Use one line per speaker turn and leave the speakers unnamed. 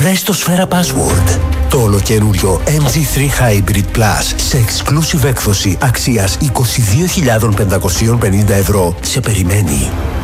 Βρες το Σφαίρα Password. Το ολοκαινούριο MG3 Hybrid Plus σε exclusive έκδοση αξίας 22.550 ευρώ σε περιμένει.